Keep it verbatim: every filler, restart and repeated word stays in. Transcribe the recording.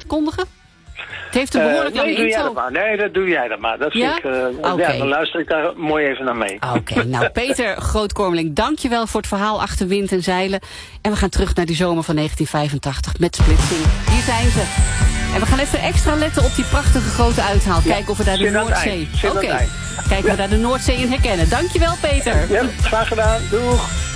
aankondigen? Het heeft een behoorlijk uh, nee, lange doe intro. Jij dat maar. Nee, dat doe jij dat maar. Dat ja? vind ik, uh, okay. ja, dan luister ik daar mooi even naar mee. Oké, okay. Nou Peter Grootkormeling, dankjewel voor het verhaal achter wind en zeilen. En we gaan terug naar die zomer van negentien vijfentachtig met Splitsing. Hier zijn ze. En we gaan even extra letten op die prachtige grote uithaal. Kijken ja, of we daar de Noordzee... Oké, okay. Kijken ja. we daar de Noordzee in herkennen. Dankjewel Peter. Ja, graag gedaan. Doeg.